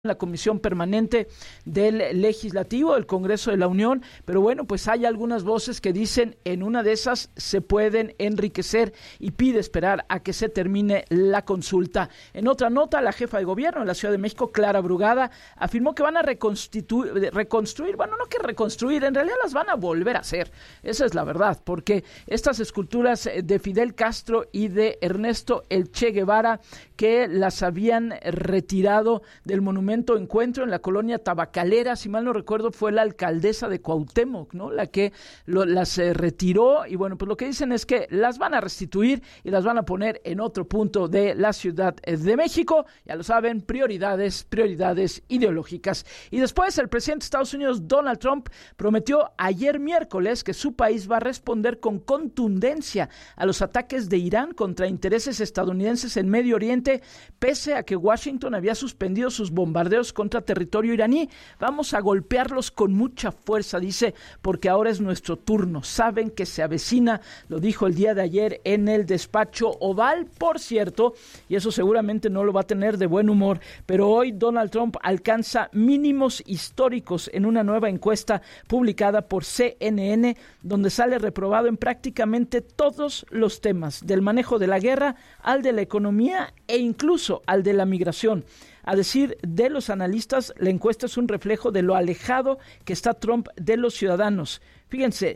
la Comisión Permanente del Legislativo del Congreso de la Unión, pero bueno, pues hay algunas voces que dicen en una de esas se pueden enriquecer y pide esperar a que se termine la consulta. En otra nota, la jefa de gobierno de la Ciudad de México, Clara Brugada, afirmó que van a reconstruir, bueno, no que reconstruir, en realidad las van a volver a hacer, esa es la verdad, porque estas esculturas de Fidel Castro y de Ernesto El Che Guevara, que las habían retirado del monumento Encuentro en la colonia Tabacalera, si mal no recuerdo fue la alcaldesa de Cuauhtémoc, ¿no?, la que las retiró, y bueno, pues lo que dicen es que las van a restituir y las van a poner en otro punto de la Ciudad de México. Ya lo saben, prioridades ideológicas. Y después el presidente de Estados Unidos, Donald Trump, prometió ayer miércoles que su país va a responder con contundencia a los ataques de Irán contra intereses estadounidenses en Medio Oriente, pese a que Washington había suspendido sus bombardeos contra territorio iraní. Vamos a golpearlos con mucha fuerza, dice, porque ahora es nuestro turno. Saben que se avecina, lo dijo el día de ayer en el despacho Oval, por cierto, y eso seguramente no lo va a tener de buen humor, pero hoy Donald Trump alcanza mínimos históricos en una nueva encuesta publicada por CNN, donde sale reprobado en prácticamente todos los temas, del manejo de la guerra al de la economía e incluso al de la migración. A decir de los analistas, la encuesta es un reflejo de lo alejado que está Trump de los ciudadanos. Fíjense,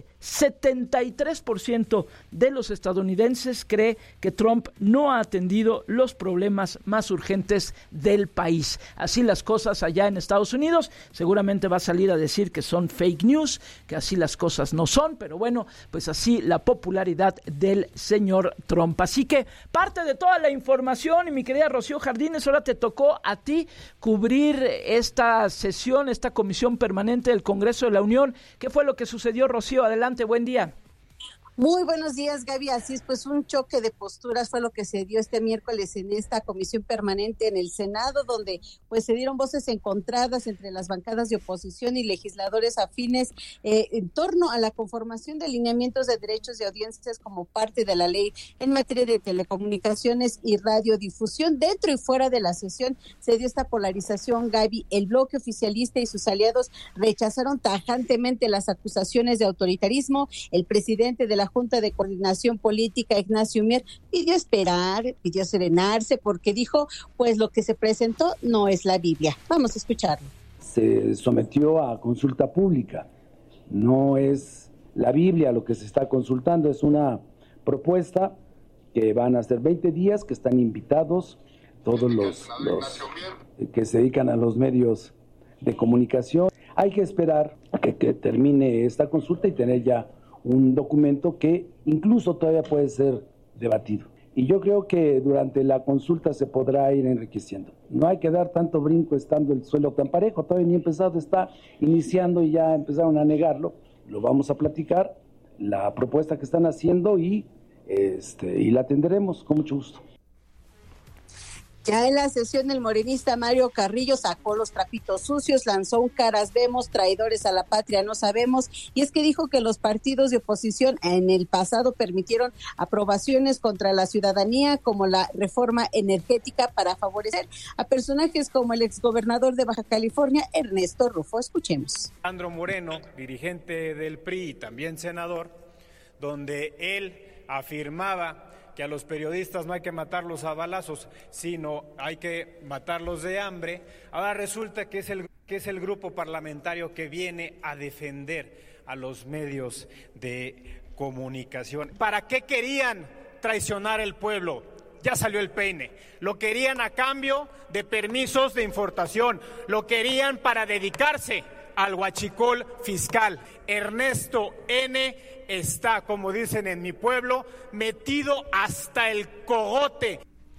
73% de los estadounidenses cree que Trump no ha atendido los problemas más urgentes del país. Así las cosas allá en Estados Unidos. Seguramente va a salir a decir que son fake news, que así las cosas no son, pero bueno, pues así la popularidad del señor Trump. Así que parte de toda la información, y mi querida Rocío Jardines, ahora te tocó a ti cubrir esta sesión, esta comisión permanente del Congreso de la Unión. ¿Qué fue lo que sucedió, Rocío? Adelante, buen día. Muy buenos días, Gaby. Así es, pues un choque de posturas fue lo que se dio este miércoles en esta comisión permanente en el Senado, donde pues se dieron voces encontradas entre las bancadas de oposición y legisladores afines en torno a la conformación de lineamientos de derechos de audiencias como parte de la ley en materia de telecomunicaciones y radiodifusión. Dentro y fuera de la sesión se dio esta polarización, Gaby. El bloque oficialista y sus aliados rechazaron tajantemente las acusaciones de autoritarismo. El presidente de la Junta de Coordinación Política, Ignacio Mier, pidió esperar, pidió serenarse, porque dijo, pues lo que se presentó no es la Biblia. Vamos a escucharlo. Se sometió a consulta pública, no es la Biblia lo que se está consultando, es una propuesta que van a ser 20 días, que están invitados todos los que se dedican a los medios de comunicación. Hay que esperar a que termine esta consulta y tener ya un documento que incluso todavía puede ser debatido. Y yo creo que durante la consulta se podrá ir enriqueciendo. No hay que dar tanto brinco estando el suelo tan parejo, todavía ni empezado, está iniciando y ya empezaron a negarlo. Lo vamos a platicar, la propuesta que están haciendo y la atenderemos con mucho gusto. Ya en la sesión el morenista Mario Carrillo sacó los trapitos sucios, lanzó un caras vemos, traidores a la patria no sabemos, y es que dijo que los partidos de oposición en el pasado permitieron aprobaciones contra la ciudadanía como la reforma energética para favorecer a personajes como el exgobernador de Baja California, Ernesto Rufo. Escuchemos. Alejandro Moreno, dirigente del PRI y también senador, donde él afirmaba que a los periodistas no hay que matarlos a balazos, sino hay que matarlos de hambre. Ahora resulta que es el grupo parlamentario que viene a defender a los medios de comunicación. ¿Para qué querían traicionar el pueblo? Ya salió el peine. Lo querían a cambio de permisos de importación, lo querían para dedicarse al huachicol fiscal. Ernesto N. está, como dicen en mi pueblo, metido hasta el cogote.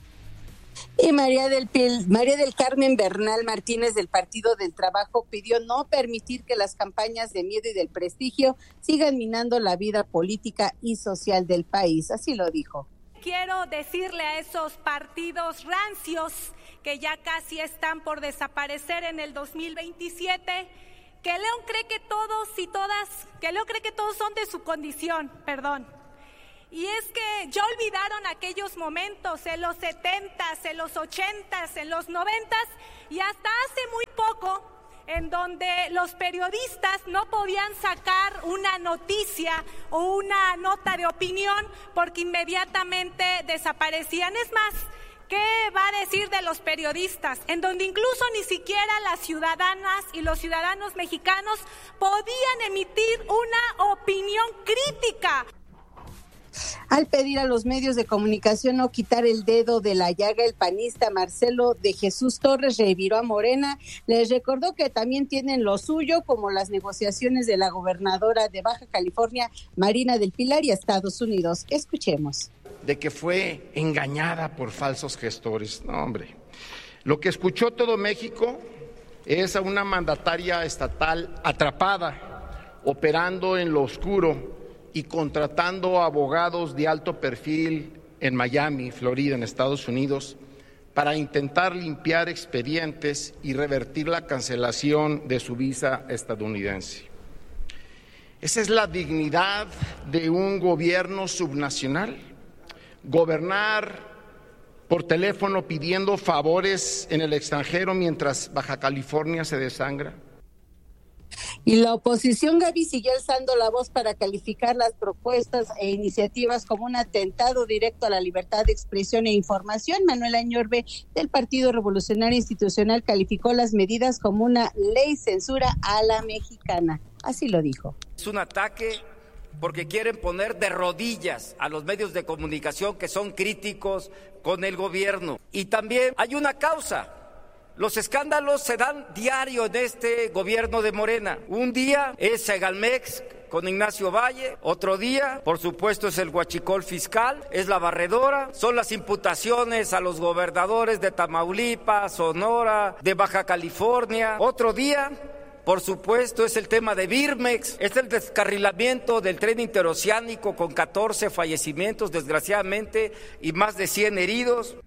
Y María del Carmen Bernal Martínez del Partido del Trabajo pidió no permitir que las campañas de miedo y del prestigio sigan minando la vida política y social del país. Así lo dijo. Quiero decirle a esos partidos rancios que ya casi están por desaparecer en el 2027, que León cree que todos son de su condición, Y es que ya olvidaron aquellos momentos en los 70s, en los 80s, en los 90s y hasta hace muy poco, en donde los periodistas no podían sacar una noticia o una nota de opinión porque inmediatamente desaparecían. Es más, ¿qué va a decir de los periodistas? En donde incluso ni siquiera las ciudadanas y los ciudadanos mexicanos podían emitir una opinión crítica. Al pedir a los medios de comunicación no quitar el dedo de la llaga, el panista Marcelo de Jesús Torres reviró a Morena. Les recordó que también tienen lo suyo, como las negociaciones de la gobernadora de Baja California, Marina del Pilar, y Estados Unidos. Escuchemos. De que fue engañada por falsos gestores. No, hombre. Lo que escuchó todo México es a una mandataria estatal atrapada, operando en lo oscuro y contratando abogados de alto perfil en Miami, Florida, en Estados Unidos, para intentar limpiar expedientes y revertir la cancelación de su visa estadounidense. ¿Esa es la dignidad de un gobierno subnacional? ¿Gobernar por teléfono pidiendo favores en el extranjero mientras Baja California se desangra? Y la oposición, Gaby, siguió alzando la voz para calificar las propuestas e iniciativas como un atentado directo a la libertad de expresión e información. Manuel Añorbe, del Partido Revolucionario Institucional, calificó las medidas como una ley censura a la mexicana. Así lo dijo. Es un ataque porque quieren poner de rodillas a los medios de comunicación que son críticos con el gobierno. Y también hay una causa. Los escándalos se dan diario en este gobierno de Morena. Un día es Segalmex con Ignacio Valle, otro día, por supuesto, es el huachicol fiscal, es la barredora, son las imputaciones a los gobernadores de Tamaulipas, Sonora, de Baja California. Otro día, por supuesto, es el tema de Birmex, es el descarrilamiento del tren interoceánico con 14 fallecimientos, desgraciadamente, y más de 100 heridos.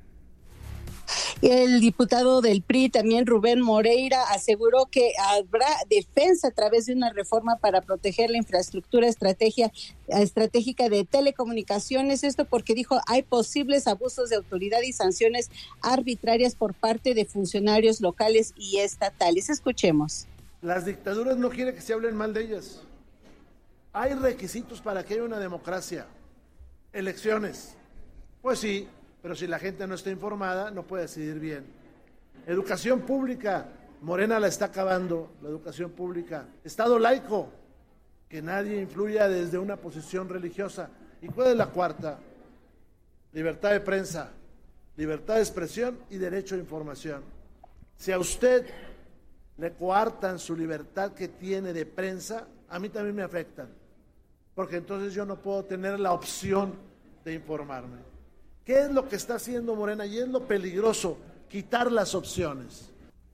El diputado del PRI, también Rubén Moreira, aseguró que habrá defensa a través de una reforma para proteger la infraestructura estratégica de telecomunicaciones. Esto porque dijo hay posibles abusos de autoridad y sanciones arbitrarias por parte de funcionarios locales y estatales. Escuchemos. Las dictaduras no quieren que se hablen mal de ellas. Hay requisitos para que haya una democracia. Elecciones. Pues sí. Pero si la gente no está informada, no puede decidir bien. Educación pública, Morena la está acabando, la educación pública. Estado laico, que nadie influya desde una posición religiosa. ¿Y cuál es la cuarta? Libertad de prensa, libertad de expresión y derecho a información. Si a usted le coartan su libertad que tiene de prensa, a mí también me afectan. Porque entonces yo no puedo tener la opción de informarme. ¿Qué es lo que está haciendo Morena? Y es lo peligroso, quitar las opciones.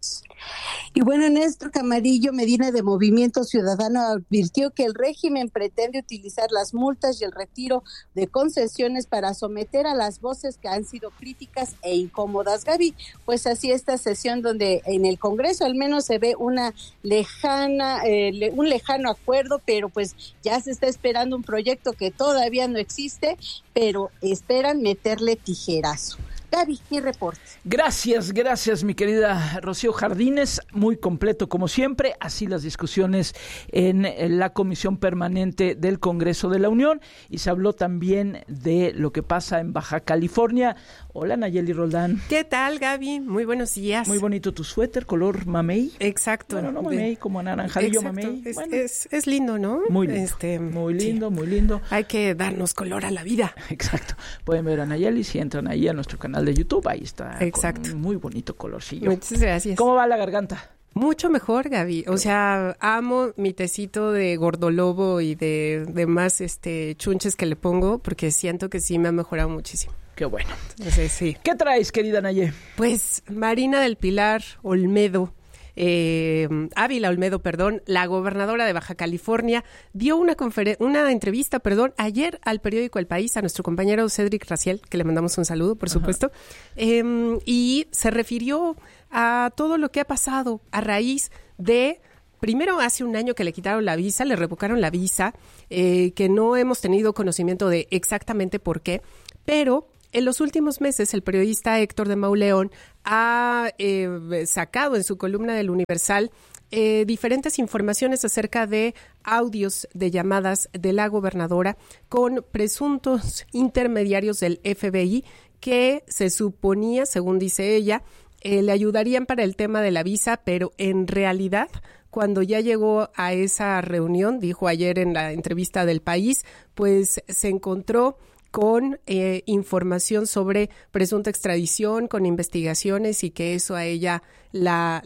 Y bueno, Néstor Camarillo Medina, de Movimiento Ciudadano, advirtió que el régimen pretende utilizar las multas y el retiro de concesiones para someter a las voces que han sido críticas e incómodas. Gaby, pues así esta sesión donde en el Congreso al menos se ve un lejano acuerdo, pero pues ya se está esperando un proyecto que todavía no existe, pero esperan meterle tijerazo. Gaby, mi reporte. Gracias, mi querida Rocío Jardines, muy completo como siempre, así las discusiones en la Comisión Permanente del Congreso de la Unión, y se habló también de lo que pasa en Baja California. Hola, Nayeli Roldán. ¿Qué tal, Gaby? Muy buenos días. Muy bonito tu suéter, color mamey. Exacto. Bueno, no mamey, como anaranjadillo. Exacto. Mamey. Bueno. Es lindo, ¿no? Muy lindo, muy lindo, sí. Muy lindo. Hay que darnos color a la vida. Exacto. Pueden ver a Nayeli si entran ahí a nuestro canal de YouTube, ahí está. Exacto. Con un muy bonito colorcillo. Muchas gracias. ¿Cómo va la garganta? Mucho mejor, Gaby. O sea, amo mi tecito de gordolobo y de más chunches que le pongo, porque siento que sí me ha mejorado muchísimo. Qué bueno. Entonces, sí. ¿Qué traes, querida Naye? Pues Marina del Pilar Olmedo, Ávila Olmedo, la gobernadora de Baja California, dio una entrevista, ayer al periódico El País, a nuestro compañero Cédric Raciel, que le mandamos un saludo, por supuesto, y se refirió a todo lo que ha pasado a raíz de primero hace un año que le quitaron la visa, le revocaron la visa, que no hemos tenido conocimiento de exactamente por qué, pero en los últimos meses el periodista Héctor de Mauleón ha sacado en su columna del Universal diferentes informaciones acerca de audios de llamadas de la gobernadora con presuntos intermediarios del FBI que se suponía, según dice ella, le ayudarían para el tema de la visa, pero en realidad, cuando ya llegó a esa reunión, dijo ayer en la entrevista del País, pues se encontró con información sobre presunta extradición, con investigaciones y que eso a ella la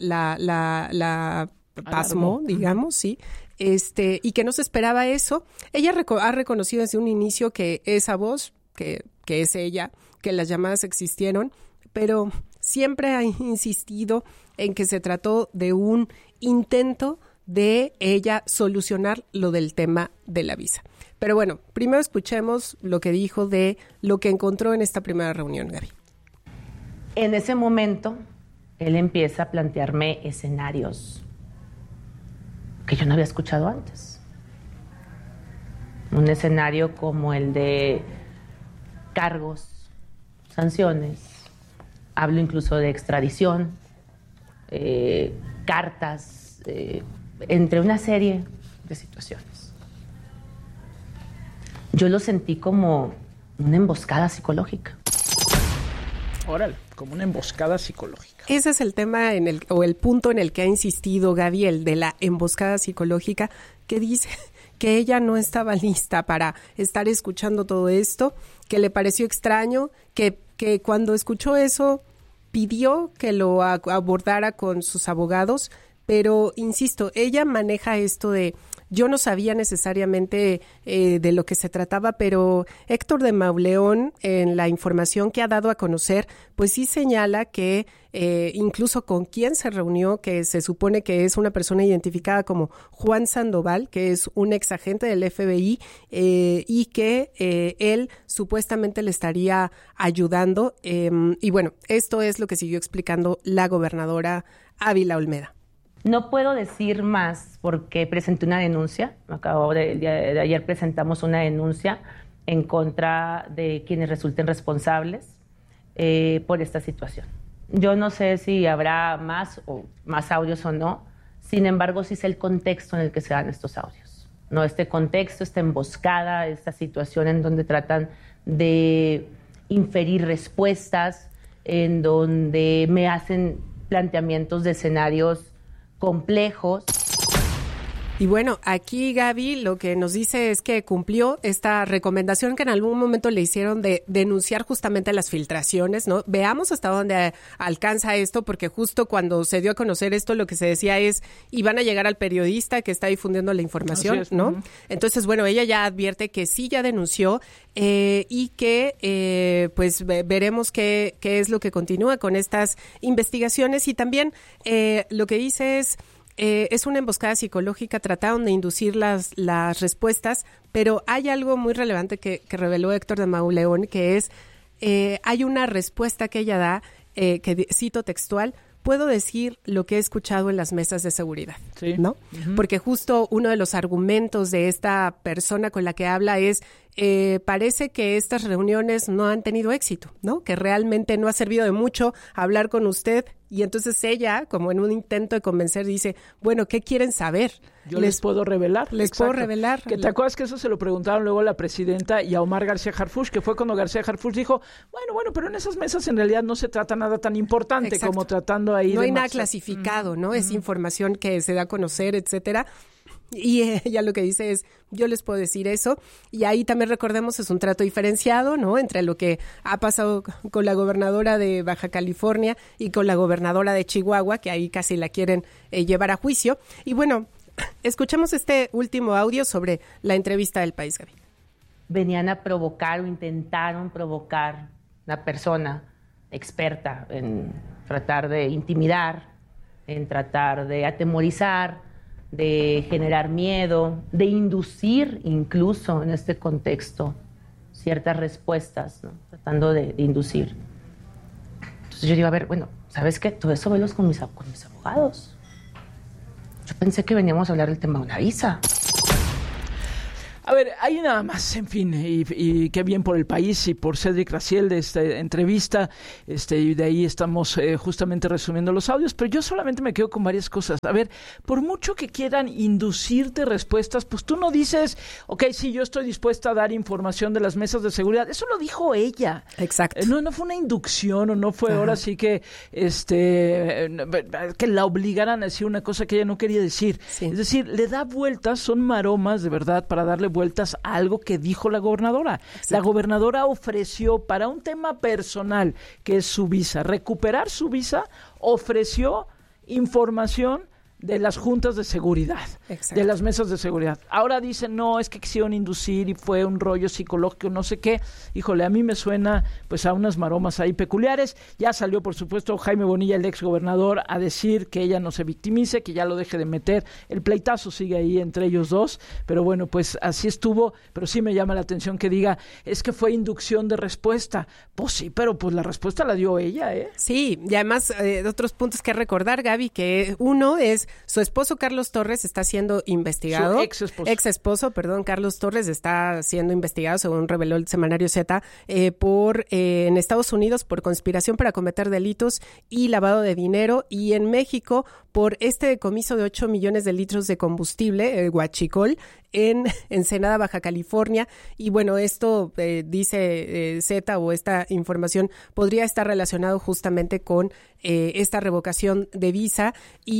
pasmó, digamos, sí. Y que no se esperaba eso. Ella ha reconocido desde un inicio que esa voz, que es ella, que las llamadas existieron, pero siempre ha insistido en que se trató de un intento de ella solucionar lo del tema de la visa. Pero bueno, primero escuchemos lo que dijo de lo que encontró en esta primera reunión, Gaby. En ese momento, él empieza a plantearme escenarios que yo no había escuchado antes. Un escenario como el de cargos, sanciones, hablo incluso de extradición, cartas, entre una serie de situaciones. Yo lo sentí como una emboscada psicológica. Órale, como una emboscada psicológica. Ese es el tema o el punto en el que ha insistido Gaby, el de la emboscada psicológica, que dice que ella no estaba lista para estar escuchando todo esto, que le pareció extraño, que cuando escuchó eso pidió que lo abordara con sus abogados, pero insisto, ella maneja esto de yo no sabía necesariamente de lo que se trataba, pero Héctor de Mauleón, en la información que ha dado a conocer, pues sí señala que incluso con quien se reunió, que se supone que es una persona identificada como Juan Sandoval, que es un ex agente del FBI, y que él supuestamente le estaría ayudando. Y bueno, esto es lo que siguió explicando la gobernadora Ávila Olmeda. No puedo decir más porque presenté una denuncia. El día de ayer presentamos una denuncia en contra de quienes resulten responsables por esta situación. Yo no sé si habrá más audios o no. Sin embargo, sí sé el contexto en el que se dan estos audios. ¿No? Este contexto, esta emboscada, esta situación en donde tratan de inferir respuestas, en donde me hacen planteamientos de escenarios complejos. Y bueno, aquí Gaby lo que nos dice es que cumplió esta recomendación que en algún momento le hicieron de denunciar justamente las filtraciones, ¿no? Veamos hasta dónde alcanza esto, porque justo cuando se dio a conocer esto, lo que se decía es, iban a llegar al periodista que está difundiendo la información, ¿no? Uh-huh. Entonces, bueno, ella ya advierte que sí ya denunció y que pues veremos qué es lo que continúa con estas investigaciones. Y también lo que dice es una emboscada psicológica, trataron de inducir las respuestas, pero hay algo muy relevante que reveló Héctor de Mauleón, que es, hay una respuesta que ella da, que cito textual: puedo decir lo que he escuchado en las mesas de seguridad, sí, ¿no? Uh-huh. Porque justo uno de los argumentos de esta persona con la que habla es, parece que estas reuniones no han tenido éxito, ¿no? Que realmente no ha servido de mucho hablar con usted. Y entonces ella, como en un intento de convencer, dice, bueno, ¿qué quieren saber? Yo les puedo revelar. Les puedo revelar. Que te acuerdas que eso se lo preguntaron luego a la presidenta y a Omar García Harfuch, que fue cuando García Harfuch dijo, bueno, pero en esas mesas en realidad no se trata nada tan importante. Exacto. Como tratando ahí no hay nada clasificado, ¿no? Es información que se da a conocer, etcétera. Y ella lo que dice es, yo les puedo decir eso, y ahí también recordemos es un trato diferenciado, ¿no? Entre lo que ha pasado con la gobernadora de Baja California y con la gobernadora de Chihuahua, que ahí casi la quieren llevar a juicio. Y bueno, escuchemos este último audio sobre la entrevista del País, Gaby. Venían a provocar o intentaron provocar una persona experta en tratar de intimidar, en tratar de atemorizar, de generar miedo, de inducir incluso en este contexto ciertas respuestas, ¿no? Tratando de inducir. Entonces yo digo, a ver, bueno, ¿sabes qué? Todo eso velos con mis abogados. Yo pensé que veníamos a hablar del tema de una visa. A ver, hay nada más, en fin, y qué bien por el país y por Cédric Raciel de esta entrevista, y de ahí estamos justamente resumiendo los audios, pero yo solamente me quedo con varias cosas. A ver, por mucho que quieran inducirte respuestas, pues tú no dices, ok, sí, yo estoy dispuesta a dar información de las mesas de seguridad. Eso lo dijo ella. Exacto. No fue una inducción o no fue ahora sí que la obligaran a decir una cosa que ella no quería decir. Sí. Es decir, le da vueltas, son maromas de verdad para darle vueltas a algo que dijo la gobernadora. Exacto. La gobernadora ofreció para un tema personal, que es su visa, recuperar su visa, ofreció información de las juntas de seguridad, Exacto. de las mesas de seguridad. Ahora dicen, no, es que quisieron inducir y fue un rollo psicológico, no sé qué. Híjole, a mí me suena pues a unas maromas ahí peculiares. Ya salió, por supuesto, Jaime Bonilla, el ex gobernador, a decir que ella no se victimice, que ya lo deje de meter. El pleitazo sigue ahí entre ellos dos, pero bueno, pues así estuvo. Pero sí me llama la atención que diga, es que fue inducción de respuesta. Pues sí, pero pues la respuesta la dio ella, ¿eh? Sí, y además otros puntos que recordar, Gaby, que uno es su esposo Carlos Torres está siendo investigado. Su ex esposo, Carlos Torres está siendo investigado, según reveló el semanario Z, en Estados Unidos por conspiración para cometer delitos y lavado de dinero, y en México por este decomiso de 8 millones de litros de combustible, huachicol, en Ensenada, Baja California. Y bueno, esto dice Z, o esta información podría estar relacionado justamente con esta revocación de visa,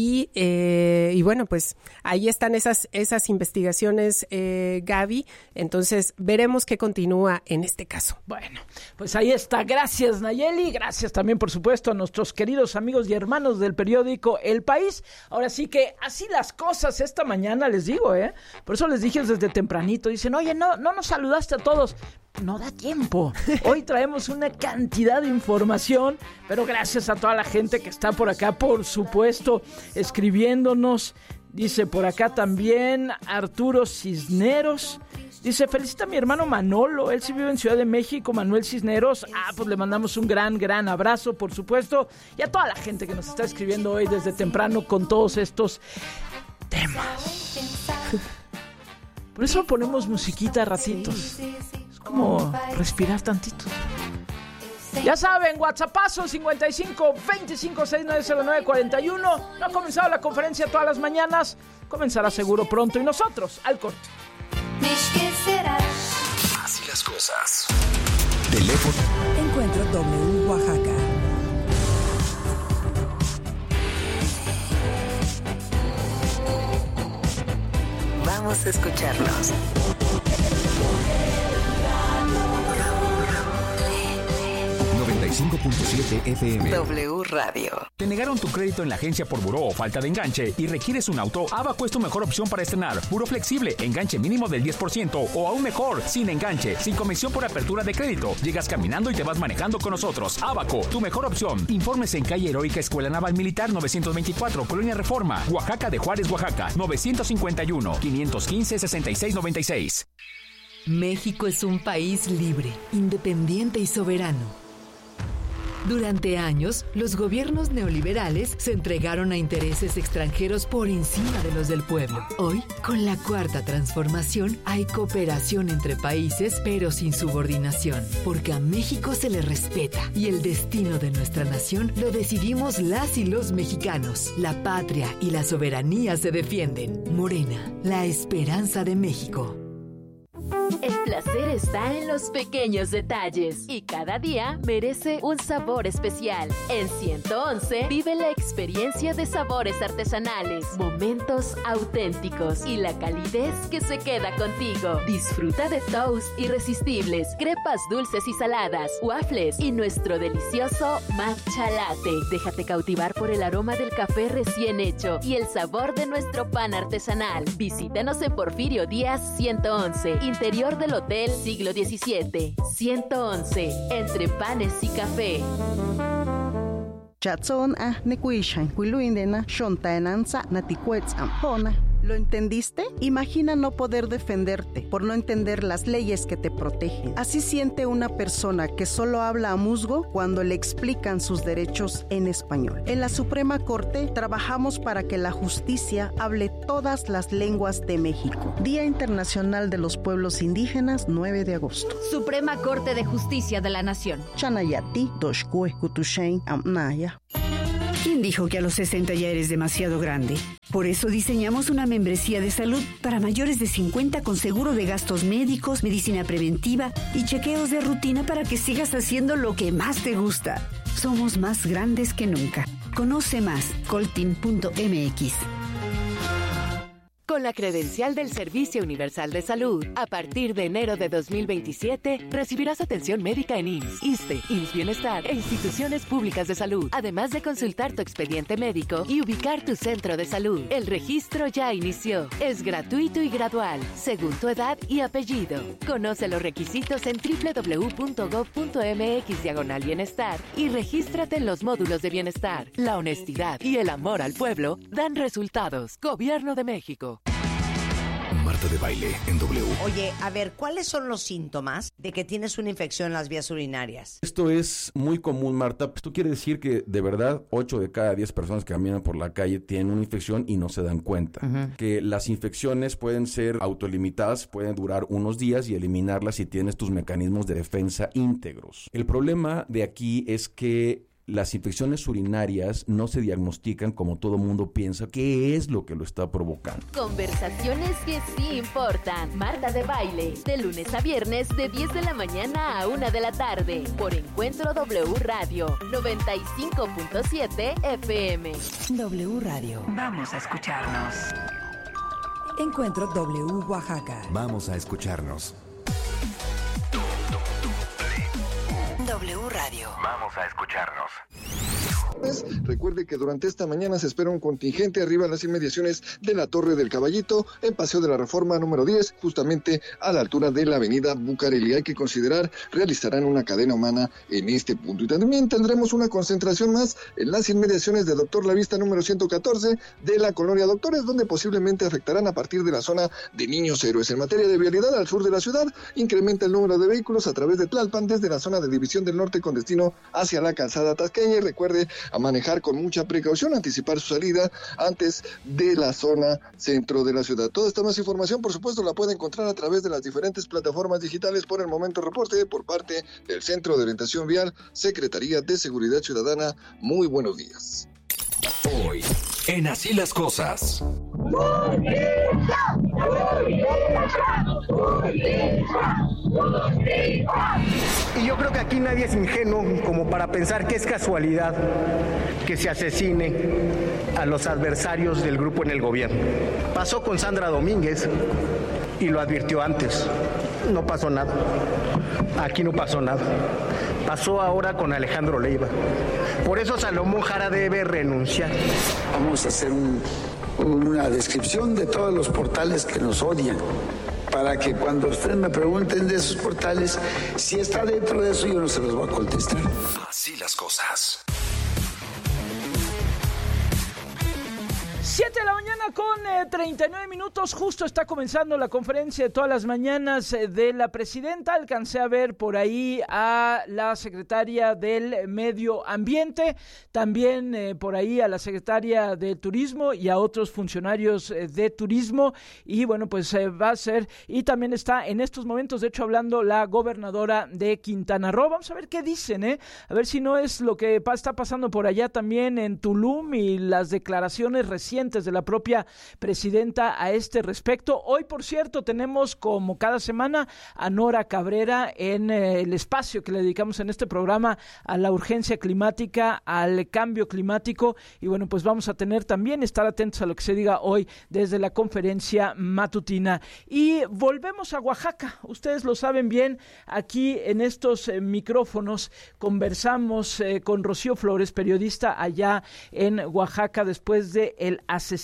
y bueno, pues ahí están esas investigaciones, Gaby. Entonces veremos qué continúa en este caso. Bueno, pues ahí está. Gracias, Nayeli. Gracias también, por supuesto, a nuestros queridos amigos y hermanos del periódico El País. Ahora sí que así las cosas esta mañana, les digo, por eso les dije desde tempranito. Dicen, oye, no nos saludaste a todos. No da tiempo. Hoy traemos una cantidad de información, pero gracias a toda la gente que está por acá, por supuesto, escribiéndonos. Dice por acá también Arturo Cisneros. Dice, felicita a mi hermano Manolo, él sí vive en Ciudad de México, Manuel Cisneros. Pues le mandamos un gran abrazo, por supuesto. Y a toda la gente que nos está escribiendo hoy desde temprano con todos estos temas. Por eso ponemos musiquita a ratitos. Es como respirar tantito. Ya saben, WhatsAppazo 55 25 6909 41. No ha comenzado la conferencia todas las mañanas. Comenzará seguro pronto. Y nosotros, al corte. Así las cosas. Teléfono. Encuentro W Oaxaca. Vamos a escucharnos. 95.7 FM. W Radio. ¿Te negaron tu crédito en la agencia por buró o falta de enganche y requieres un auto? Abaco es tu mejor opción para estrenar. Buró flexible, enganche mínimo del 10% o aún mejor, sin enganche, sin comisión por apertura de crédito. Llegas caminando y te vas manejando con nosotros. Abaco, tu mejor opción. Informes en calle Heroica Escuela Naval Militar 924, Colonia Reforma, Oaxaca de Juárez, Oaxaca, 951-515-6696. México es un país libre, independiente y soberano. Durante años, los gobiernos neoliberales se entregaron a intereses extranjeros por encima de los del pueblo. Hoy, con la Cuarta Transformación, hay cooperación entre países, pero sin subordinación, porque a México se le respeta y el destino de nuestra nación lo decidimos las y los mexicanos. La patria y la soberanía se defienden. Morena, la esperanza de México. El placer está en los pequeños detalles y cada día merece un sabor especial. En 111 vive la experiencia de sabores artesanales, momentos auténticos y la calidez que se queda contigo. Disfruta de toast irresistibles, crepas dulces y saladas, waffles y nuestro delicioso matcha latte. Déjate cautivar por el aroma del café recién hecho y el sabor de nuestro pan artesanal. Visítanos en Porfirio Díaz 111, interior del Hotel Siglo XVII. 111, entre panes y café. Chatson a nekuishan, kuiluindena, shontaenanza, naticuetz ampona. ¿Lo entendiste? Imagina no poder defenderte por no entender las leyes que te protegen. Así siente una persona que solo habla a musgo cuando le explican sus derechos en español. En la Suprema Corte trabajamos para que la justicia hable todas las lenguas de México. Día Internacional de los Pueblos Indígenas, 9 de agosto. Suprema Corte de Justicia de la Nación. Chanayati, Doshkue, Kutushain, Amnaya. ¿Quién dijo que a los 60 ya eres demasiado grande? Por eso diseñamos una membresía de salud para mayores de 50 con seguro de gastos médicos, medicina preventiva y chequeos de rutina para que sigas haciendo lo que más te gusta. Somos más grandes que nunca. Conoce más, coltin.mx. Con la credencial del Servicio Universal de Salud, a partir de enero de 2027, recibirás atención médica en IMSS, ISSSTE, IMSS Bienestar e instituciones públicas de salud, además de consultar tu expediente médico y ubicar tu centro de salud. El registro ya inició. Es gratuito y gradual, según tu edad y apellido. Conoce los requisitos en www.gov.mx/bienestar y regístrate en los módulos de bienestar. La honestidad y el amor al pueblo dan resultados. Gobierno de México. Marta de Baile en W. Oye, a ver, ¿cuáles son los síntomas de que tienes una infección en las vías urinarias? Esto es muy común, Marta. Esto quiere decir que, de verdad, 8 de cada 10 personas que caminan por la calle tienen una infección y no se dan cuenta. Que las infecciones pueden ser autolimitadas, pueden durar unos días y eliminarlas si tienes tus mecanismos de defensa íntegros. El problema de aquí es que las infecciones urinarias no se diagnostican como todo mundo piensa. ¿Qué es lo que lo está provocando? Conversaciones que sí importan. Marta de Baile, de lunes a viernes de 10 de la mañana a 1 de la tarde, por Encuentro W Radio, 95.7 FM. W Radio. Vamos a escucharnos. Encuentro W Oaxaca. Vamos a escucharnos. W Radio. Vamos a escucharnos. Recuerde que durante esta mañana se espera un contingente arriba en las inmediaciones de la Torre del Caballito, en Paseo de la Reforma número 10, justamente a la altura de la avenida Bucareli. Hay que considerar, realizarán una cadena humana en este punto. Y también tendremos una concentración más en las inmediaciones de Doctor La Vista número 114 de la colonia Doctores, donde posiblemente afectarán a partir de la zona de Niños Héroes. En materia de vialidad, al sur de la ciudad, incrementa el número de vehículos a través de Tlalpan, desde la zona de División del Norte con destino hacia la calzada tasqueña. Y recuerde a manejar con mucha precaución, anticipar su salida antes de la zona centro de la ciudad. Toda esta más información, por supuesto, la puede encontrar a través de las diferentes plataformas digitales. Por el momento, reporte por parte del Centro de Orientación Vial, Secretaría de Seguridad Ciudadana. Muy buenos días. Hoy, en Así las Cosas. Y yo creo que aquí nadie es ingenuo como para pensar que es casualidad que se asesine a los adversarios del grupo en el gobierno. Pasó con Sandra Domínguez y lo advirtió antes. No pasó nada. Aquí no pasó nada. Pasó ahora con Alejandro Leiva. Por eso Salomón Jara debe renunciar. Vamos a hacer una descripción de todos los portales que nos odian, para que cuando ustedes me pregunten de esos portales, si está dentro de eso, yo no se los voy a contestar. Así las cosas. 7 de la mañana con 39 minutos, justo está comenzando la conferencia de todas las mañanas de la presidenta. Alcancé a ver por ahí a la secretaria del Medio Ambiente, también por ahí a la secretaria de Turismo y a otros funcionarios de turismo. Y bueno, pues va a ser, y también está en estos momentos, de hecho, hablando la gobernadora de Quintana Roo. Vamos a ver qué dicen, a ver si no es lo que está pasando por allá también en Tulum y las declaraciones recientes de la propia presidenta a este respecto. Hoy, por cierto, tenemos como cada semana a Nora Cabrera en el espacio que le dedicamos en este programa a la urgencia climática, al cambio climático, y bueno, pues vamos a tener también, estar atentos a lo que se diga hoy desde la conferencia matutina. Y volvemos a Oaxaca, ustedes lo saben bien, aquí en estos micrófonos conversamos con Rocío Flores, periodista allá en Oaxaca, después de el asesinato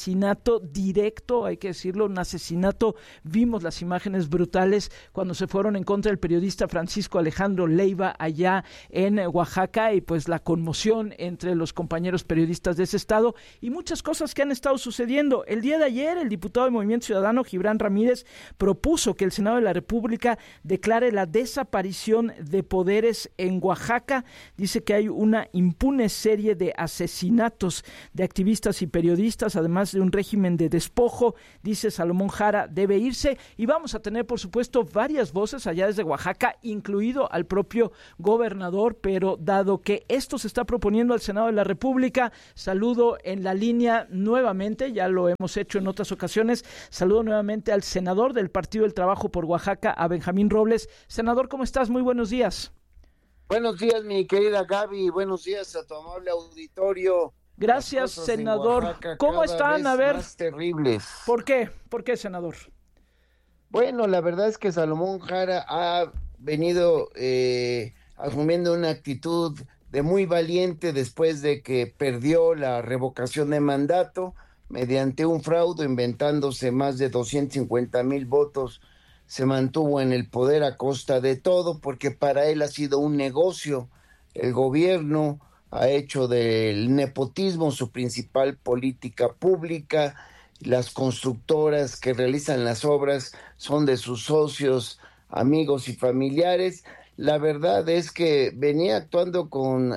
asesinato directo, hay que decirlo, un asesinato. Vimos las imágenes brutales cuando se fueron en contra del periodista Francisco Alejandro Leiva allá en Oaxaca, y pues la conmoción entre los compañeros periodistas de ese estado y muchas cosas que han estado sucediendo. El día de ayer, el diputado de Movimiento Ciudadano, Gibran Ramírez, propuso que el Senado de la República declare la desaparición de poderes en Oaxaca. Dice que hay una impune serie de asesinatos de activistas y periodistas, además de un régimen de despojo. Dice Salomón Jara debe irse, y vamos a tener, por supuesto, varias voces allá desde Oaxaca, incluido al propio gobernador, pero dado que esto se está proponiendo al Senado de la República, saludo en la línea nuevamente, ya lo hemos hecho en otras ocasiones, saludo nuevamente al senador del Partido del Trabajo por Oaxaca, a Benjamín Robles. Senador, ¿cómo estás? Muy buenos días. Buenos días, mi querida Gaby, buenos días a tu amable auditorio. Gracias, senador. Oaxaca, ¿Cómo están? A ver. Más terribles. ¿Por qué? ¿Por qué, senador? Bueno, la verdad es que Salomón Jara ha venido asumiendo una actitud de muy valiente después de que perdió la revocación de mandato mediante un fraude, inventándose más de 250,000 votos. Se mantuvo en el poder a costa de todo, porque para él ha sido un negocio. El gobierno ha hecho del nepotismo su principal política pública. Las constructoras que realizan las obras son de sus socios, amigos y familiares. La verdad es que venía actuando con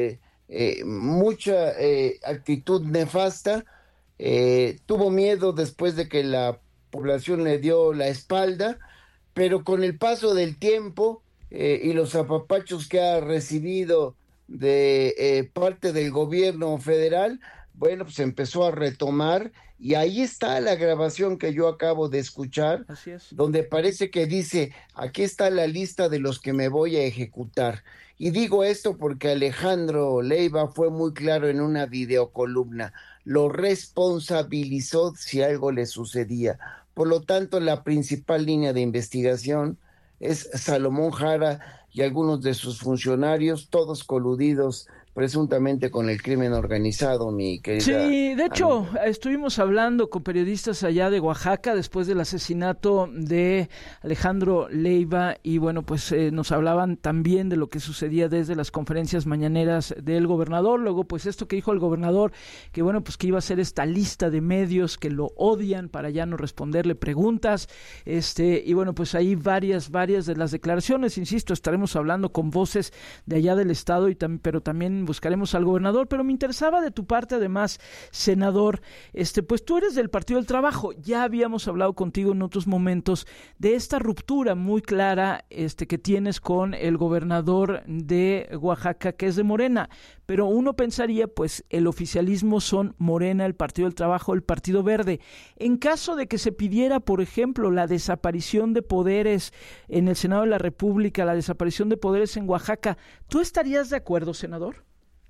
mucha actitud nefasta. Tuvo miedo después de que la población le dio la espalda, pero con el paso del tiempo y los apapachos que ha recibido de parte del gobierno federal, bueno, pues empezó a retomar, y ahí está la grabación que yo acabo de escuchar, donde parece que dice: aquí está la lista de los que me voy a ejecutar. Y digo esto porque Alejandro Leiva fue muy claro en una videocolumna, lo responsabilizó si algo le sucedía. Por lo tanto, la principal línea de investigación es Salomón Jara y algunos de sus funcionarios, todos coludidos presuntamente con el crimen organizado, mi querida. Sí, de hecho, estuvimos hablando con periodistas allá de Oaxaca después del asesinato de Alejandro Leiva, y bueno, pues nos hablaban también de lo que sucedía desde las conferencias mañaneras del gobernador. Luego, pues esto que dijo el gobernador, que bueno, pues que iba a hacer esta lista de medios que lo odian para ya no responderle preguntas, y bueno, pues ahí varias de las declaraciones. Insisto, estaremos hablando con voces de allá del estado, pero también buscaremos al gobernador. Pero me interesaba de tu parte, además, senador, pues tú eres del Partido del Trabajo. Ya habíamos hablado contigo en otros momentos de esta ruptura muy clara que tienes con el gobernador de Oaxaca, que es de Morena. Pero uno pensaría, pues, el oficialismo son Morena, el Partido del Trabajo, el Partido Verde. En caso de que se pidiera, por ejemplo, la desaparición de poderes en el Senado de la República, la desaparición de poderes en Oaxaca, ¿tú estarías de acuerdo, senador?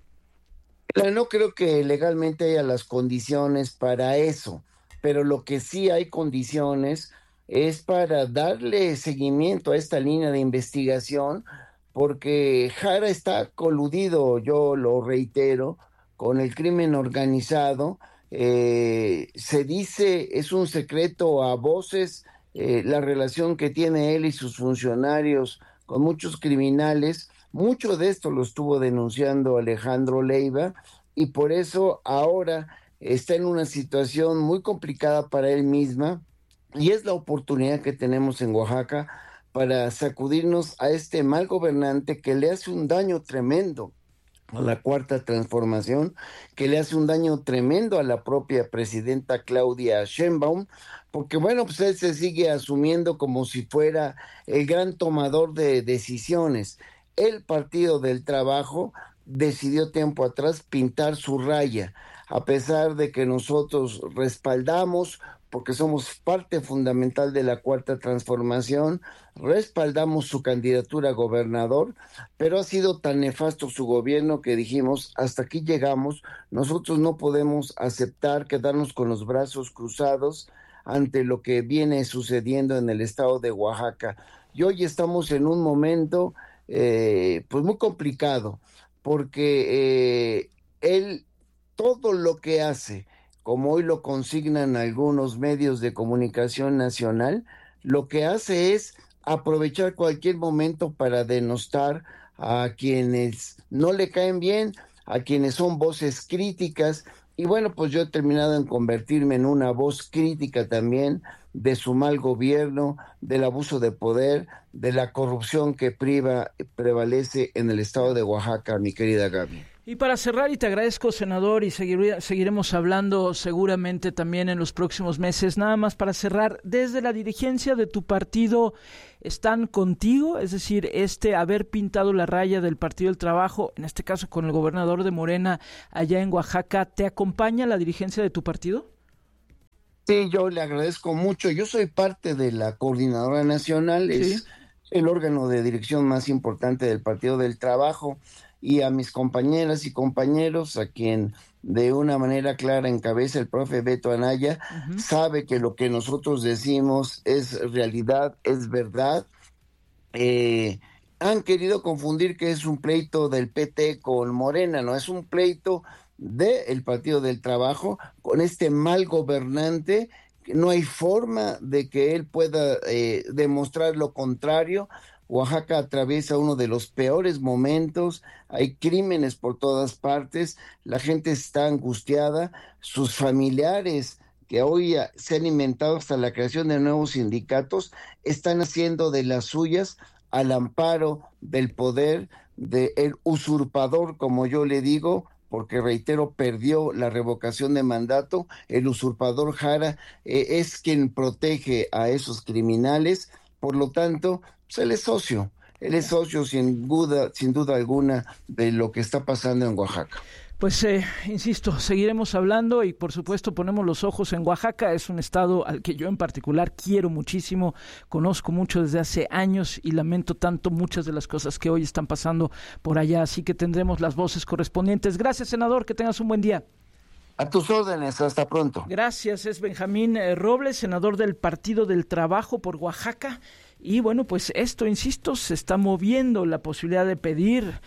No creo que legalmente haya las condiciones para eso, pero lo que sí hay condiciones es para darle seguimiento a esta línea de investigación, porque Jara está coludido, yo lo reitero, con el crimen organizado. Se dice, es un secreto a voces, la relación que tiene él y sus funcionarios con muchos criminales. Mucho de esto lo estuvo denunciando Alejandro Leiva, y por eso ahora está en una situación muy complicada para él misma, y es la oportunidad que tenemos en Oaxaca para sacudirnos a este mal gobernante que le hace un daño tremendo a la Cuarta Transformación, que le hace un daño tremendo a la propia presidenta Claudia Sheinbaum, porque bueno, pues él se sigue asumiendo como si fuera el gran tomador de decisiones. El Partido del Trabajo decidió tiempo atrás pintar su raya, a pesar de que nosotros respaldamos, porque somos parte fundamental de la Cuarta Transformación, respaldamos su candidatura a gobernador, pero ha sido tan nefasto su gobierno que dijimos, hasta aquí llegamos. Nosotros no podemos aceptar quedarnos con los brazos cruzados ante lo que viene sucediendo en el estado de Oaxaca. Y hoy estamos en un momento pues muy complicado, porque él todo lo que hace como hoy lo consignan algunos medios de comunicación nacional, lo que hace es aprovechar cualquier momento para denostar a quienes no le caen bien, a quienes son voces críticas. Y bueno, pues yo he terminado en convertirme en una voz crítica también de su mal gobierno, del abuso de poder, de la corrupción que prevalece en el estado de Oaxaca, mi querida Gaby. Y para cerrar, y te agradezco, senador, y seguiremos hablando seguramente también en los próximos meses, nada más para cerrar, desde la dirigencia de tu partido, ¿están contigo? Es decir, haber pintado la raya del Partido del Trabajo, en este caso con el gobernador de Morena allá en Oaxaca, ¿te acompaña la dirigencia de tu partido? Sí, yo le agradezco mucho. Yo soy parte de la Coordinadora Nacional, ¿sí? Es el órgano de dirección más importante del Partido del Trabajo, y a mis compañeras y compañeros, a quien de una manera clara encabeza el profe Beto Anaya, sabe que lo que nosotros decimos es realidad, es verdad. Han querido confundir que es un pleito del PT con Morena, no, es un pleito del Partido del Trabajo con este mal gobernante. No hay forma de que él pueda demostrar lo contrario. Oaxaca atraviesa uno de los peores momentos, hay crímenes por todas partes, la gente está angustiada, sus familiares que hoy se han inventado hasta la creación de nuevos sindicatos, están haciendo de las suyas al amparo del poder del usurpador, como yo le digo, porque reitero, perdió la revocación de mandato. El usurpador Jara es quien protege a esos criminales, por lo tanto, pues él es socio sin duda alguna de lo que está pasando en Oaxaca. Pues, insisto, seguiremos hablando y por supuesto ponemos los ojos en Oaxaca. Es un estado al que yo en particular quiero muchísimo, conozco mucho desde hace años y lamento tanto muchas de las cosas que hoy están pasando por allá, así que tendremos las voces correspondientes. Gracias, senador, que tengas un buen día. A tus órdenes, hasta pronto. Gracias, es Benjamín Robles, senador del Partido del Trabajo por Oaxaca. Y bueno, pues esto, insisto, se está moviendo la posibilidad de pedir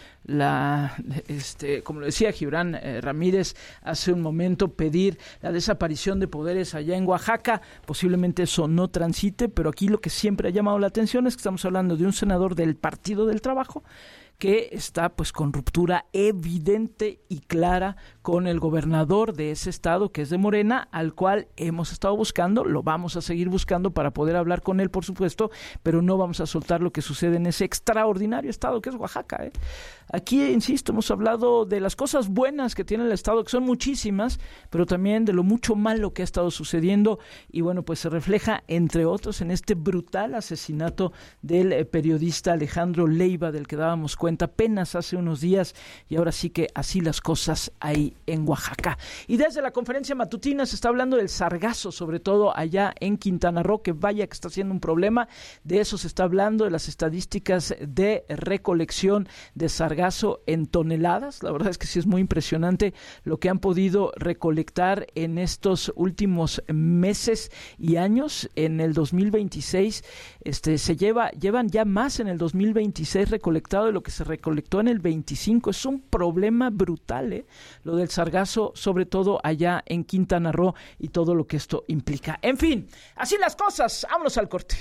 como lo decía Gibran Ramírez hace un momento, pedir la desaparición de poderes allá en Oaxaca. Posiblemente eso no transite, pero aquí lo que siempre ha llamado la atención es que estamos hablando de un senador del Partido del Trabajo que está pues con ruptura evidente y clara con el gobernador de ese estado, que es de Morena, al cual hemos estado buscando, lo vamos a seguir buscando para poder hablar con él, por supuesto, pero no vamos a soltar lo que sucede en ese extraordinario estado que es Oaxaca. Aquí, insisto, hemos hablado de las cosas buenas que tiene el estado, que son muchísimas, pero también de lo mucho malo que ha estado sucediendo, y bueno, pues se refleja, entre otros, en este brutal asesinato del periodista Alejandro Leiva, del que dábamos cuenta apenas hace unos días, y ahora sí que así las cosas ahí en Oaxaca. Y desde la conferencia matutina se está hablando del sargazo, sobre todo allá en Quintana Roo, que vaya que está siendo un problema. De eso se está hablando, de las estadísticas de recolección de sargazo en toneladas. La verdad es que sí es muy impresionante lo que han podido recolectar en estos últimos meses y años. En el 2026 llevan ya más en el 2026 recolectado de lo que se recolectó en el 25. Es un problema brutal, lo del sargazo, sobre todo allá en Quintana Roo, y todo lo que esto implica. En fin, así las cosas. Vámonos al corte.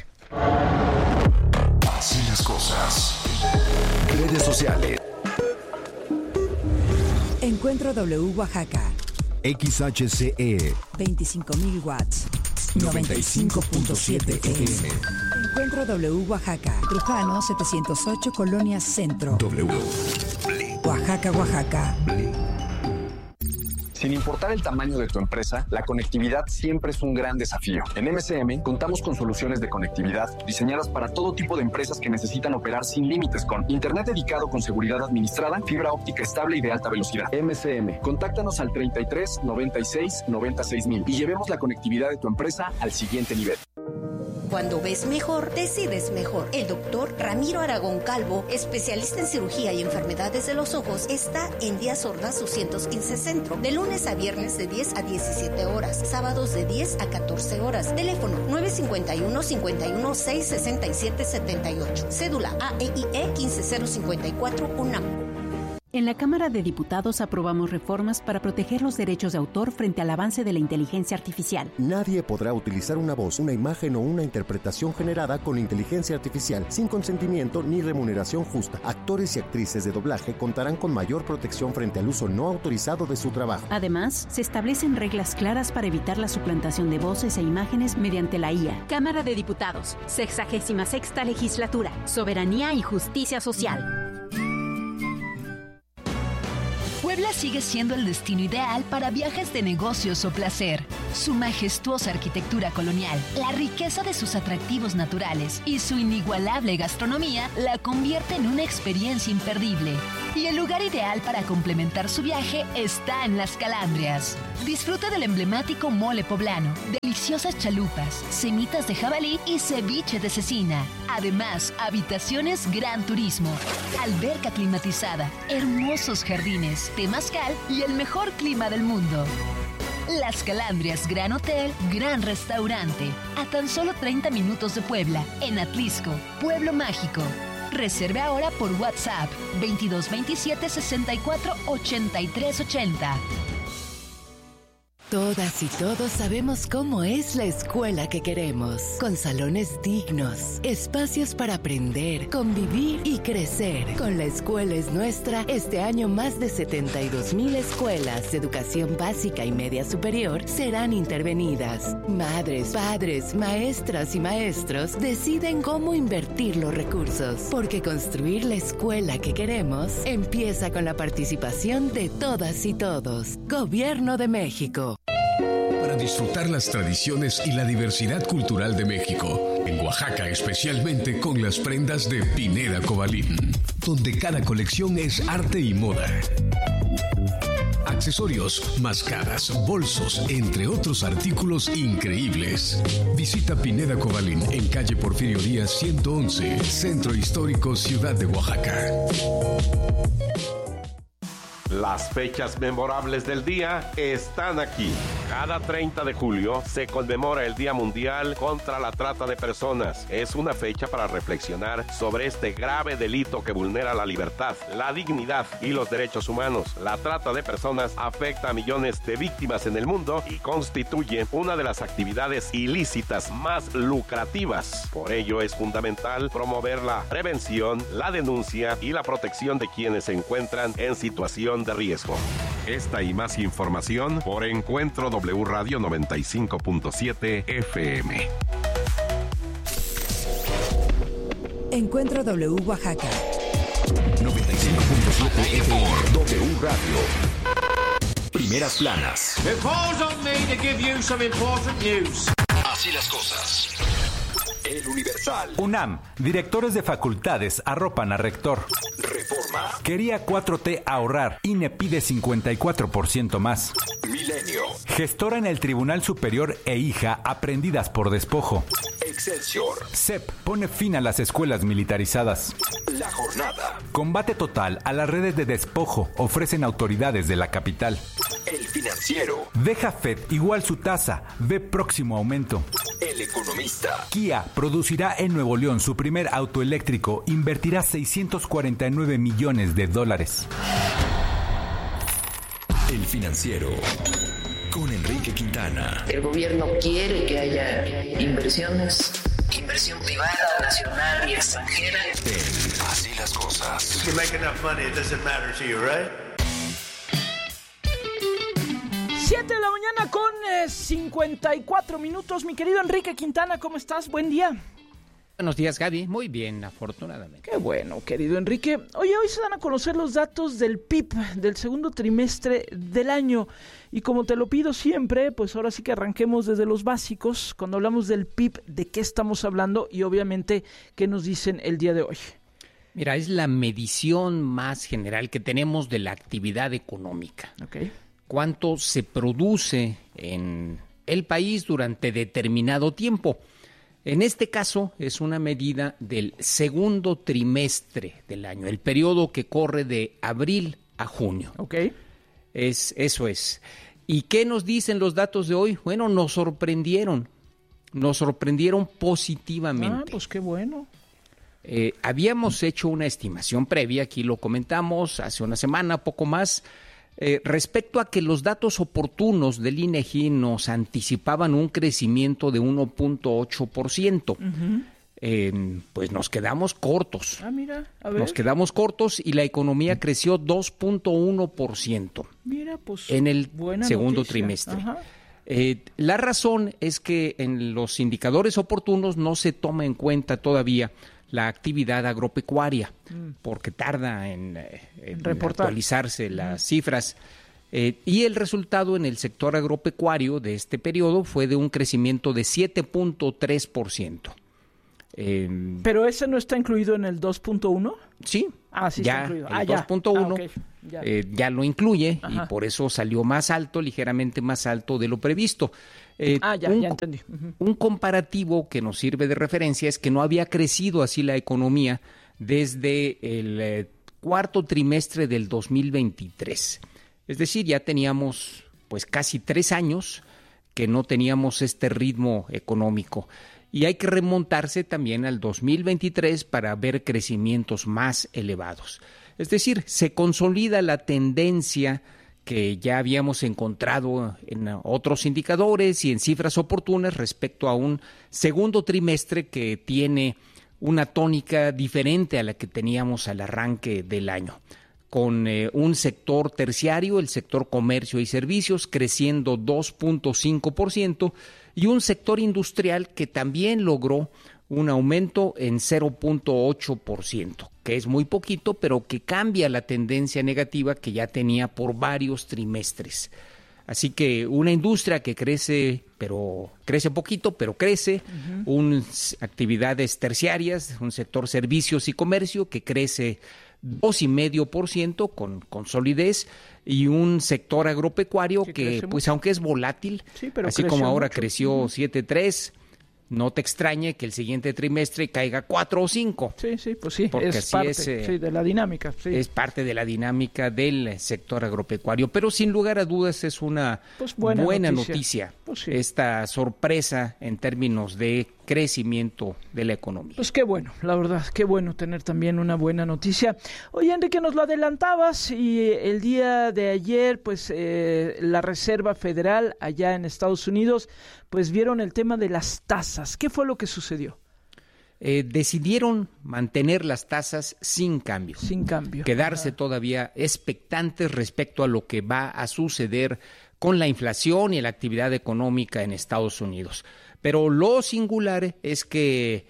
Así las cosas. Redes sociales. Encuentro W Oaxaca. XHCE 25.000 watts. 95.7 FM. Encuentro W Oaxaca. Trujano 708, Colonia Centro. W. Oaxaca, Oaxaca. Sin importar el tamaño de tu empresa, la conectividad siempre es un gran desafío. En MCM contamos con soluciones de conectividad diseñadas para todo tipo de empresas que necesitan operar sin límites, con internet dedicado con seguridad administrada, fibra óptica estable y de alta velocidad. MCM, contáctanos al 33 96 96 000 y llevemos la conectividad de tu empresa al siguiente nivel. Cuando ves mejor, decides mejor. El doctor Ramiro Aragón Calvo, especialista en cirugía y enfermedades de los ojos, está en Díaz Ordaz 215 Centro, de lunes a viernes de 10 a 17 horas, sábados de 10 a 14 horas. Teléfono 951-51-667-78. Cédula AEIE 15054 UNAM. En la Cámara de Diputados aprobamos reformas para proteger los derechos de autor frente al avance de la inteligencia artificial. Nadie podrá utilizar una voz, una imagen o una interpretación generada con inteligencia artificial sin consentimiento ni remuneración justa. Actores y actrices de doblaje contarán con mayor protección frente al uso no autorizado de su trabajo. Además, se establecen reglas claras para evitar la suplantación de voces e imágenes mediante la IA. Cámara de Diputados, 66ª Legislatura, Soberanía y Justicia Social. Puebla sigue siendo el destino ideal para viajes de negocios o placer. Su majestuosa arquitectura colonial, la riqueza de sus atractivos naturales y su inigualable gastronomía la convierte en una experiencia imperdible. Y el lugar ideal para complementar su viaje está en Las Calandrias. Disfruta del emblemático mole poblano, deliciosas chalupas, semitas de jabalí y ceviche de cecina. Además, habitaciones Gran Turismo, alberca climatizada, hermosos jardines, temazcal y el mejor clima del mundo. Las Calandrias Gran Hotel, Gran Restaurante, a tan solo 30 minutos de Puebla, en Atlisco, Pueblo Mágico. Reserve ahora por WhatsApp 2227 64 83 80. Todas y todos sabemos cómo es la escuela que queremos, con salones dignos, espacios para aprender, convivir y crecer. Con La Escuela es Nuestra, este año más de 72,000 escuelas de educación básica y media superior serán intervenidas. Madres, padres, maestras y maestros deciden cómo invertir los recursos, porque construir la escuela que queremos empieza con la participación de todas y todos. Gobierno de México. Para disfrutar las tradiciones y la diversidad cultural de México, en Oaxaca especialmente con las prendas de Pineda Cobalín, donde cada colección es arte y moda. Accesorios, máscaras, bolsos, entre otros artículos increíbles. Visita Pineda Cobalín en calle Porfirio Díaz 111, Centro Histórico, Ciudad de Oaxaca. Las fechas memorables del día están aquí. Cada 30 de julio se conmemora el Día Mundial contra la Trata de Personas. Es una fecha para reflexionar sobre este grave delito que vulnera la libertad, la dignidad y los derechos humanos. La trata de personas afecta a millones de víctimas en el mundo y constituye una de las actividades ilícitas más lucrativas. Por ello es fundamental promover la prevención, la denuncia y la protección de quienes se encuentran en situación de riesgo. Esta y más información por Encuentro W Radio 95.7 FM. Encuentro W Oaxaca 95.7 FM W Radio. Primeras planas. Así las cosas. El Universal. UNAM. Directores de facultades arropan a rector. Reforma. Quería 4T ahorrar. INE pide 54% más. Milenio. Gestora en el Tribunal Superior e hija aprehendidas por despojo. Excelsior. CEP pone fin a las escuelas militarizadas. La Jornada. Combate total a las redes de despojo ofrecen autoridades de la capital. El Financiero. Deja Fed igual su tasa, ve próximo aumento. El Economista. Kia producirá en Nuevo León su primer auto eléctrico, invertirá $649 millones. El Financiero. Con Enrique Quintana. El gobierno quiere que haya inversiones, inversión privada, nacional y extranjera. Así las cosas. You make enough money, it doesn't matter to you, right? 7 de la mañana con 54 minutos. Mi querido Enrique Quintana, ¿cómo estás? Buen día. Buenos días, Gaby. Muy bien, afortunadamente. Qué bueno, querido Enrique. Oye, hoy se dan a conocer los datos del PIB del segundo trimestre del año. Y como te lo pido siempre, pues ahora sí que arranquemos desde los básicos. Cuando hablamos del PIB, ¿de qué estamos hablando? Y obviamente, ¿qué nos dicen el día de hoy? Mira, es la medición más general que tenemos de la actividad económica. Okay. Cuánto se produce en el país durante determinado tiempo. En este caso es una medida del segundo trimestre del año, el periodo que corre de abril a junio. Okay. Eso es. ¿Y qué nos dicen los datos de hoy? Bueno, nos sorprendieron positivamente. Ah, pues qué bueno. Habíamos hecho una estimación previa, aquí lo comentamos hace una semana, poco más, respecto a que los datos oportunos del INEGI nos anticipaban un crecimiento de 1.8%. Pues nos quedamos cortos. Mira, a ver. Nos quedamos cortos y la economía creció 2.1%. Mira, pues en el segundo noticia. trimestre. Ajá. La razón es que en los indicadores oportunos no se toma en cuenta todavía la actividad agropecuaria, porque tarda en actualizarse las cifras. Y el resultado en el sector agropecuario de este periodo fue de un crecimiento de 7.3%. ¿Pero ese no está incluido en el 2.1? Sí. Sí ya, está incluido. El 2.1 okay. ya lo incluye. Ajá. Y por eso salió más alto, ligeramente más alto de lo previsto. Ya entendí. Un comparativo que nos sirve de referencia es que no había crecido así la economía desde el cuarto trimestre del 2023. Es decir, ya teníamos pues casi 3 años que no teníamos este ritmo económico. Y hay que remontarse también al 2023 para ver crecimientos más elevados. Es decir, se consolida la tendencia que ya habíamos encontrado en otros indicadores y en cifras oportunas respecto a un segundo trimestre que tiene una tónica diferente a la que teníamos al arranque del año, con un sector terciario, el sector comercio y servicios, creciendo 2.5%, y un sector industrial que también logró un aumento en 0.8%, que es muy poquito, pero que cambia la tendencia negativa que ya tenía por varios trimestres. Así que una industria que crece, pero crece poquito, pero crece, actividades terciarias, un sector servicios y comercio que crece 2.5% con solidez, y un sector agropecuario que pues aunque es volátil, así como ahora mucho. Creció 7.3%, no te extrañe que el siguiente trimestre caiga 4 o 5. Sí, pues sí, porque es parte de la dinámica. Sí. Es parte de la dinámica del sector agropecuario, pero sin lugar a dudas es una buena noticia pues sí. Esta sorpresa en términos de crecimiento de la economía. Pues qué bueno, la verdad, qué bueno tener también una buena noticia. Oye, Enrique, nos lo adelantabas y el día de ayer, pues la Reserva Federal allá en Estados Unidos, pues vieron el tema de las tasas. ¿Qué fue lo que sucedió? Decidieron mantener las tasas sin cambio. Sin cambio. Quedarse todavía expectantes respecto a lo que va a suceder con la inflación y la actividad económica en Estados Unidos. Pero lo singular es que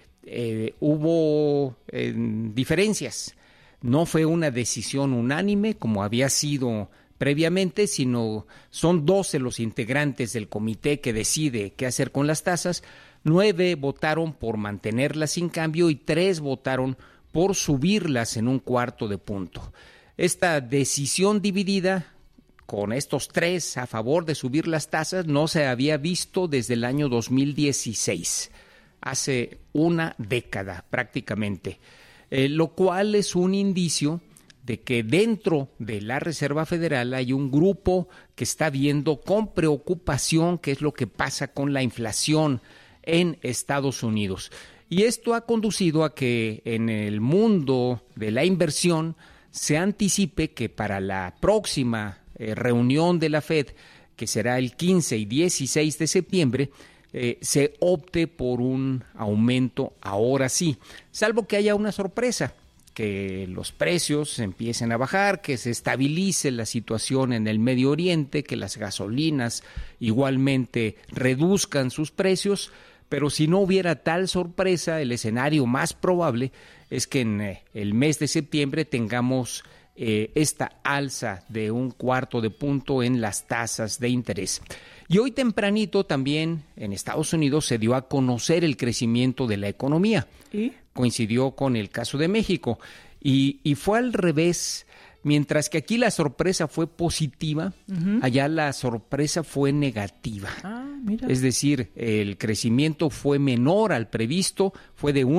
hubo diferencias. No fue una decisión unánime como había sido previamente, sino son 12 los integrantes del comité que decide qué hacer con las tasas. 9 votaron por mantenerlas sin cambio y 3 votaron por subirlas en 1/4 punto. Esta decisión dividida, con estos 3 a favor de subir las tasas, no se había visto desde el año 2016, hace una década prácticamente, lo cual es un indicio de que dentro de la Reserva Federal hay un grupo que está viendo con preocupación qué es lo que pasa con la inflación en Estados Unidos. Y esto ha conducido a que en el mundo de la inversión se anticipe que para la próxima reunión de la FED, que será el 15 y 16 de septiembre, se opte por un aumento ahora sí, salvo que haya una sorpresa, que los precios empiecen a bajar, que se estabilice la situación en el Medio Oriente, que las gasolinas igualmente reduzcan sus precios, pero si no hubiera tal sorpresa, el escenario más probable es que en el mes de septiembre tengamos esta alza de 1/4 punto en las tasas de interés. Y hoy tempranito también en Estados Unidos se dio a conocer el crecimiento de la economía. ¿Y? Coincidió con el caso de México y fue al revés. Mientras que aquí la sorpresa fue positiva, allá la sorpresa fue negativa. Mira. Es decir, el crecimiento fue menor al previsto, fue de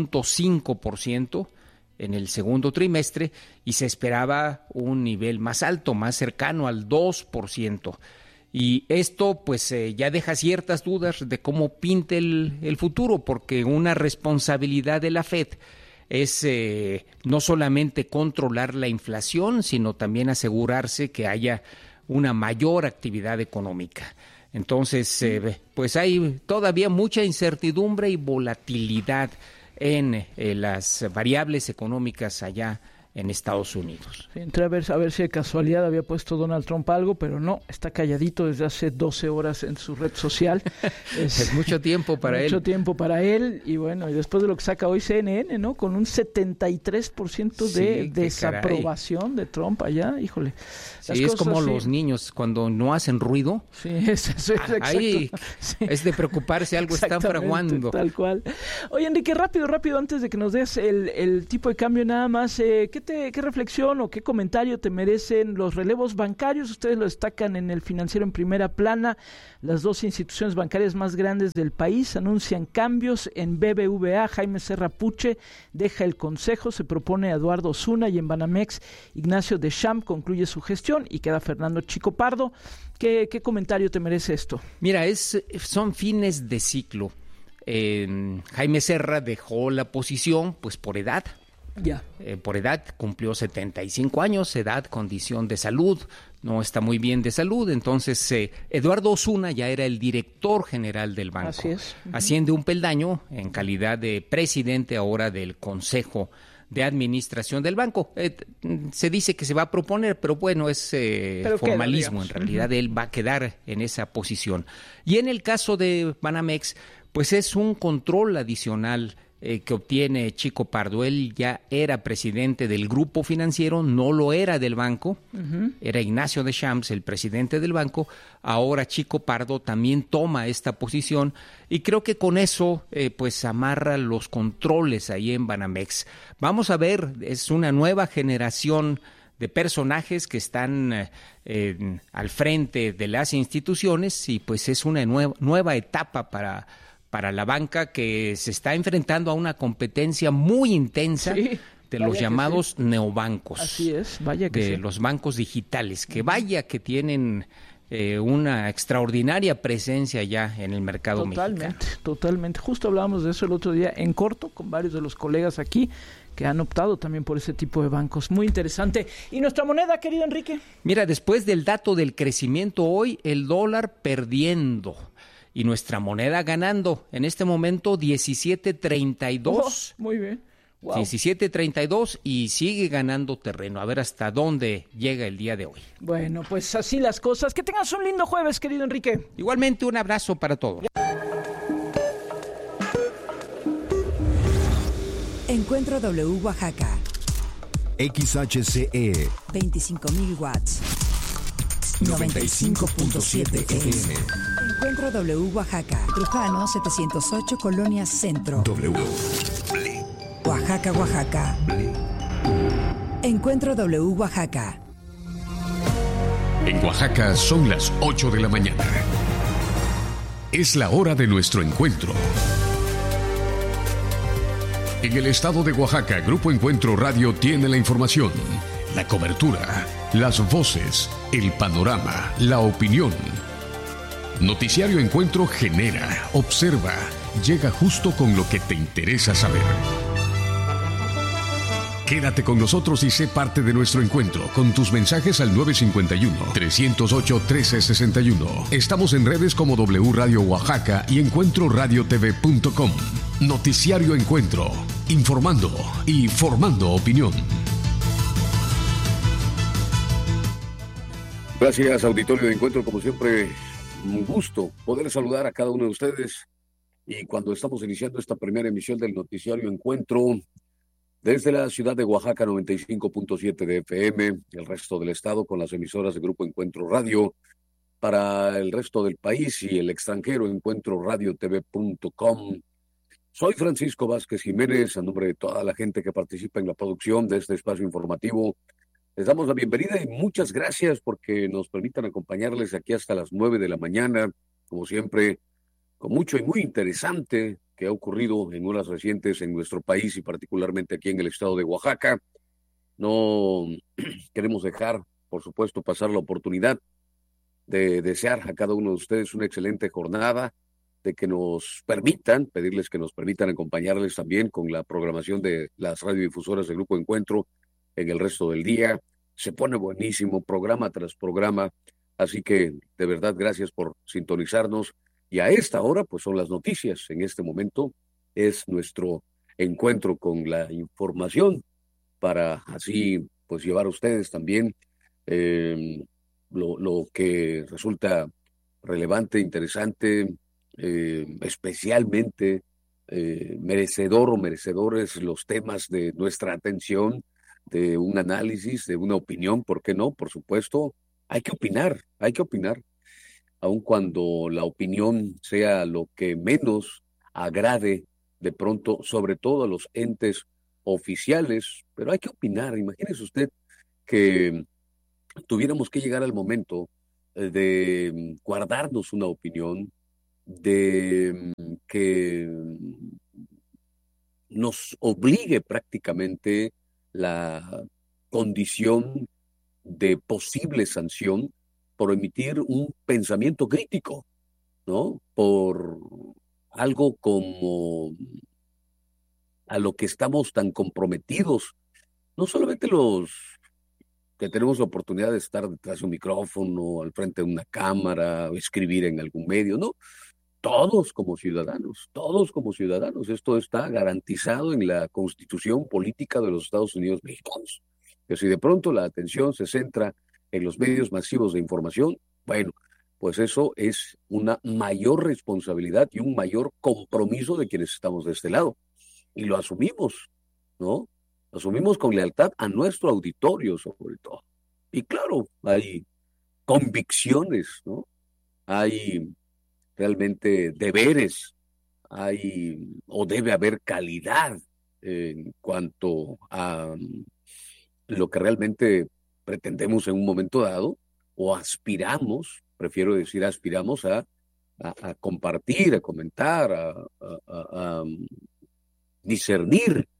1.5% en el segundo trimestre y se esperaba un nivel más alto, más cercano al 2%. Y esto pues ya deja ciertas dudas de cómo pinte el futuro, porque una responsabilidad de la FED es no solamente controlar la inflación, sino también asegurarse que haya una mayor actividad económica. Entonces, pues hay todavía mucha incertidumbre y volatilidad en las variables económicas allá en Estados Unidos. Sí, entré a ver si de casualidad había puesto Donald Trump algo, pero no, está calladito desde hace 12 horas en su red social. Es mucho tiempo para él. Mucho tiempo para él, y bueno, y después de lo que saca hoy CNN, ¿no? Con un 73% de desaprobación de Trump allá, híjole. Sí, es como los niños cuando no hacen ruido. Sí, exacto. Ahí es de preocuparse, algo están fraguando. Tal cual. Oye, Enrique, rápido, antes de que nos des el tipo de cambio nada más, ¿qué reflexión o qué comentario te merecen los relevos bancarios? Ustedes lo destacan en El Financiero en primera plana. Las dos instituciones bancarias más grandes del país anuncian cambios. En BBVA, Jaime Serra Puche deja el consejo, se propone a Eduardo Osuna, y en Banamex, Ignacio Deschamps concluye su gestión y queda Fernando Chico Pardo. ¿Qué comentario te merece esto? Mira, son fines de ciclo. Jaime Serra dejó la posición pues por edad. Por edad, cumplió 75 años, edad, condición de salud, no está muy bien de salud. Entonces, Eduardo Osuna ya era el director general del banco. Así es. Asciende un peldaño en calidad de presidente ahora del Consejo de Administración del banco. Se dice que se va a proponer, pero bueno, es formalismo. En realidad, él va a quedar en esa posición. Y en el caso de Banamex, pues es un control adicional que obtiene Chico Pardo. Él ya era presidente del grupo financiero, no lo era del banco. Era Ignacio Deschamps el presidente del banco. Ahora Chico Pardo también toma esta posición, y creo que con eso pues amarra los controles ahí en Banamex. Vamos a ver, es una nueva generación de personajes que están al frente de las instituciones, y pues es una nueva etapa para la banca, que se está enfrentando a una competencia muy intensa de los llamados neobancos. Así es, vaya que de los bancos digitales, que vaya que tienen una extraordinaria presencia ya en el mercado mexicano. Totalmente. Justo hablábamos de eso el otro día en corto con varios de los colegas aquí que han optado también por ese tipo de bancos. Muy interesante. ¿Y nuestra moneda, querido Enrique? Mira, después del dato del crecimiento hoy, el dólar perdiendo y nuestra moneda ganando. En este momento 17.32. Muy bien. Wow. 17.32 y sigue ganando terreno. A ver hasta dónde llega el día de hoy. Bueno, pues así las cosas. Que tengas un lindo jueves, querido Enrique. Igualmente, un abrazo para todos. Encuentro W Oaxaca. XHCE 25,000 watts. 95.7 FM. Encuentro W Oaxaca. Trujano 708, Colonia Centro. W. Oaxaca, Oaxaca. Encuentro W Oaxaca. En Oaxaca son las 8 de la mañana. Es la hora de nuestro encuentro. En el estado de Oaxaca, Grupo Encuentro Radio tiene la información, la cobertura, las voces, el panorama, la opinión. Noticiario Encuentro genera, observa, llega justo con lo que te interesa saber. Quédate con nosotros y sé parte de nuestro encuentro con tus mensajes al 951-308-1361. Estamos en redes como W Radio Oaxaca y EncuentroRadioTV.com. Noticiario Encuentro, informando y formando opinión. Gracias, auditorio de Encuentro. Como siempre, un gusto poder saludar a cada uno de ustedes. Y cuando estamos iniciando esta primera emisión del Noticiario Encuentro, desde la ciudad de Oaxaca, 95.7 de FM, el resto del estado con las emisoras de Grupo Encuentro Radio, para el resto del país y el extranjero, EncuentroRadioTV.com. Soy Francisco Vázquez Jiménez, a nombre de toda la gente que participa en la producción de este espacio informativo. Les damos la bienvenida y muchas gracias porque nos permitan acompañarles aquí hasta las 9 de la mañana, como siempre, con mucho y muy interesante que ha ocurrido en horas recientes en nuestro país y particularmente aquí en el estado de Oaxaca. No queremos dejar, por supuesto, pasar la oportunidad de desear a cada uno de ustedes una excelente jornada, de que nos permitan, pedirles que nos permitan acompañarles también con la programación de las radiodifusoras del Grupo Encuentro en el resto del día. Se pone buenísimo, programa tras programa, así que de verdad gracias por sintonizarnos. Y a esta hora, pues son las noticias. En este momento es nuestro encuentro con la información para así, pues llevar a ustedes también lo que resulta relevante, interesante, especialmente merecedor o merecedores los temas de nuestra atención, de un análisis, de una opinión, ¿por qué no? Por supuesto, hay que opinar, aun cuando la opinión sea lo que menos agrade de pronto, sobre todo a los entes oficiales, pero hay que opinar. Imagínese usted que tuviéramos que llegar al momento de guardarnos una opinión, de que nos obligue prácticamente la condición de posible sanción por emitir un pensamiento crítico, ¿no? Por algo como a lo que estamos tan comprometidos, no solamente los que tenemos la oportunidad de estar detrás de un micrófono, al frente de una cámara, o escribir en algún medio, no, todos como ciudadanos, esto está garantizado en la Constitución Política de los Estados Unidos Mexicanos, que si de pronto la atención se centra en los medios masivos de información, bueno, pues eso es una mayor responsabilidad y un mayor compromiso de quienes estamos de este lado, y lo asumimos, ¿no? Lo asumimos con lealtad a nuestro auditorio, sobre todo. Y claro, hay convicciones, ¿no? Hay realmente deberes, o debe haber calidad en cuanto a lo que realmente pretendemos en un momento dado, o aspiramos, prefiero decir aspiramos a compartir, a comentar, a discernir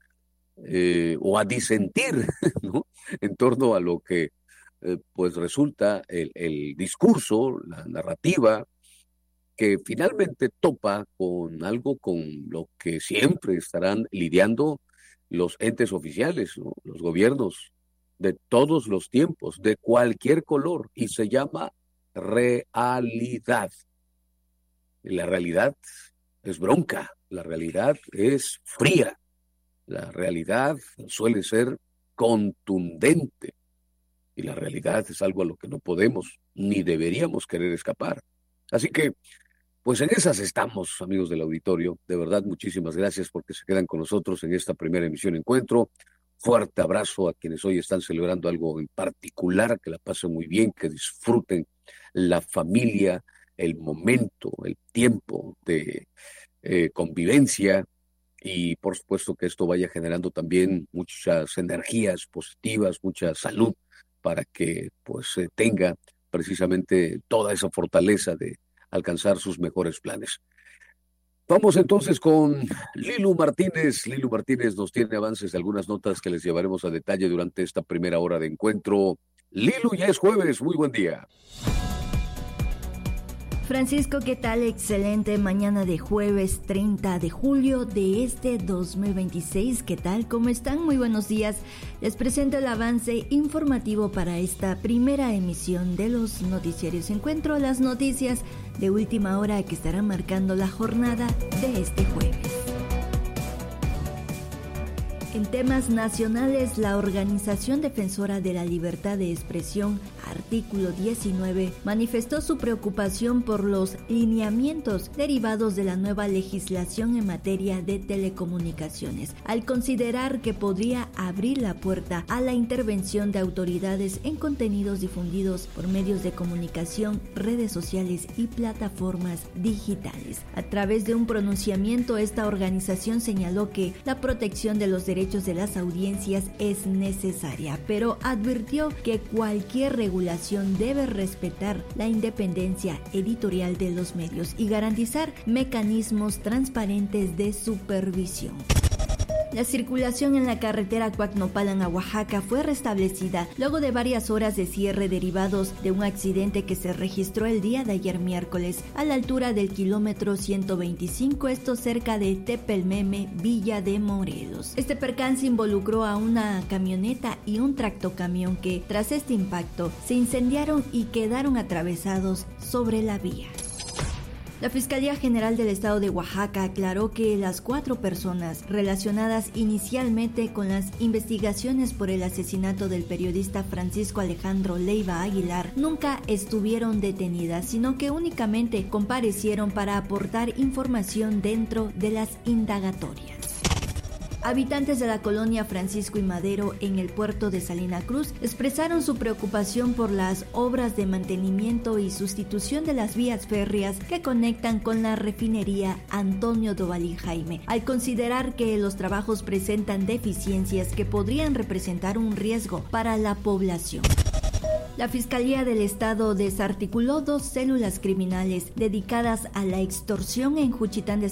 o a disentir, ¿no? En torno a lo que pues resulta el discurso, la narrativa, que finalmente topa con algo con lo que siempre estarán lidiando los entes oficiales, ¿no? Los gobiernos de todos los tiempos, de cualquier color, y se llama realidad. Y la realidad es bronca, la realidad es fría, la realidad suele ser contundente, y la realidad es algo a lo que no podemos ni deberíamos querer escapar. Así que, pues en esas estamos, amigos del auditorio. De verdad, muchísimas gracias porque se quedan con nosotros en esta primera emisión Encuentro. Fuerte abrazo a quienes hoy están celebrando algo en particular, que la pasen muy bien, que disfruten la familia, el momento, el tiempo de convivencia, y por supuesto que esto vaya generando también muchas energías positivas, mucha salud, para que pues tenga precisamente toda esa fortaleza de alcanzar sus mejores planes. Vamos entonces con Lilu Martínez. Lilu Martínez nos tiene avances de algunas notas que les llevaremos a detalle durante esta primera hora de encuentro. Lilu, ya es jueves, muy buen día. Francisco, ¿qué tal? Excelente mañana de jueves 30 de julio de este 2026. ¿Qué tal? ¿Cómo están? Muy buenos días. Les presento el avance informativo para esta primera emisión de los noticiarios Encuentro, las noticias de última hora que estarán marcando la jornada de este jueves. En temas nacionales, la Organización Defensora de la Libertad de Expresión, artículo 19, manifestó su preocupación por los lineamientos derivados de la nueva legislación en materia de telecomunicaciones, al considerar que podría abrir la puerta a la intervención de autoridades en contenidos difundidos por medios de comunicación, redes sociales y plataformas digitales. A través de un pronunciamiento, esta organización señaló que la protección de los derechos de las audiencias es necesaria, pero advirtió que cualquier regulación debe respetar la independencia editorial de los medios y garantizar mecanismos transparentes de supervisión. La circulación en la carretera Cuacnopalan a Oaxaca fue restablecida luego de varias horas de cierre derivados de un accidente que se registró el día de ayer miércoles a la altura del kilómetro 125, esto cerca de Tepelmeme, Villa de Morelos. Este percance involucró a una camioneta y un tractocamión que, tras este impacto, se incendiaron y quedaron atravesados sobre la vía. La Fiscalía General del Estado de Oaxaca aclaró que las 4 personas relacionadas inicialmente con las investigaciones por el asesinato del periodista Francisco Alejandro Leiva Aguilar nunca estuvieron detenidas, sino que únicamente comparecieron para aportar información dentro de las indagatorias. Habitantes de la colonia Francisco y Madero en el puerto de Salina Cruz expresaron su preocupación por las obras de mantenimiento y sustitución de las vías férreas que conectan con la refinería Antonio Dovalí Jaime, al considerar que los trabajos presentan deficiencias que podrían representar un riesgo para la población. La Fiscalía del Estado desarticuló 2 células criminales dedicadas a la extorsión en Juchitán de